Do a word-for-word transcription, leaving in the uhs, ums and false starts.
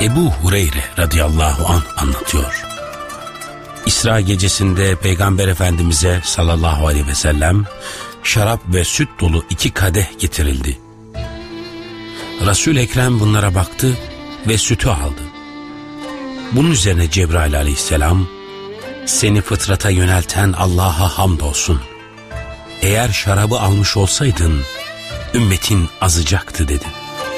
Ebu Hureyre radıyallahu anh anlatıyor. İsra gecesinde Peygamber Efendimiz'e sallallahu aleyhi ve sellem şarap ve süt dolu iki kadeh getirildi. Resul-i Ekrem bunlara baktı ve sütü aldı. Bunun üzerine Cebrail aleyhisselam, seni fıtrata yönelten Allah'a hamdolsun. Eğer şarabı almış olsaydın ümmetin azacaktı dedi.